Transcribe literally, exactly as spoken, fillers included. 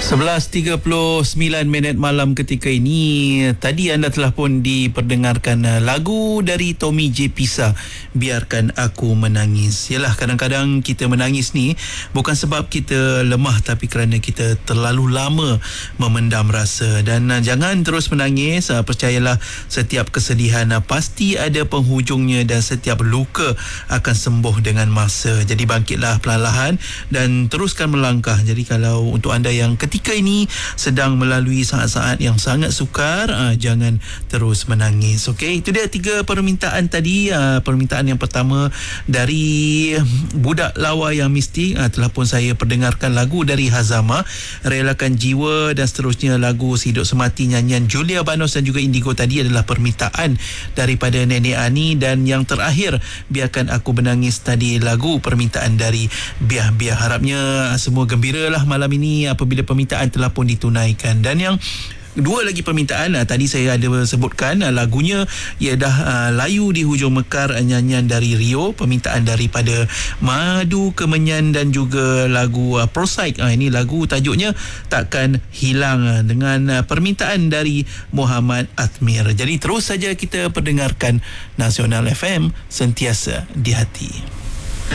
sebelas tiga puluh sembilan minit malam ketika ini. Tadi anda telah pun diperdengarkan lagu dari Tommy J. Pisa, Biarkan Aku Menangis. Yalah, kadang-kadang kita menangis ni bukan sebab kita lemah, tapi kerana kita terlalu lama memendam rasa. Dan uh, jangan terus menangis. uh, Percayalah, setiap kesedihan uh, pasti ada penghujungnya, dan setiap luka akan sembuh dengan masa. Jadi bangkitlah perlahan dan teruskan melangkah. Jadi kalau untuk anda yang ketika ini sedang melalui saat-saat yang sangat sukar, uh, jangan terus menangis. Okey, itu dia tiga permintaan tadi. Uh, permintaan yang pertama dari budak lawa yang mistik, uh, telah pun saya perdengarkan lagu dari Hazama, Relakan Jiwa, dan seterusnya lagu Hidup Semati nyanyian Julia Banos dan juga Indigo. Tadi adalah permintaan daripada Nenek Ani. Dan yang terakhir, Biarkan Aku Menangis tadi lagu permintaan dari Biah Biah. Harapnya semua gembiralah malam ini apabila permintaan telah pun ditunaikan. Dan yang dua lagi permintaan, uh, tadi saya ada sebutkan uh, lagunya ia dah uh, Layu di Hujung Mekar, uh, nyanyian dari Rio, permintaan daripada Madu Kemenyan, dan juga lagu uh, Prosaik. Uh, ini lagu tajuknya Takkan Hilang, uh, dengan uh, permintaan dari Muhammad Atmir. Jadi terus saja kita perdengarkan Nasional F M, sentiasa di hati.